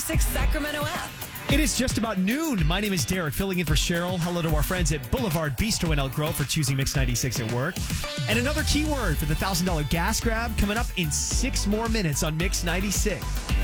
6 Sacramento app. It is just about noon. My name is Derek, filling in for Cheryl. Hello to our friends at Boulevard Bistro in Elk Grove for choosing Mix 96 at work. And another keyword for the $1,000 gas grab coming up in 6 more minutes on Mix 96.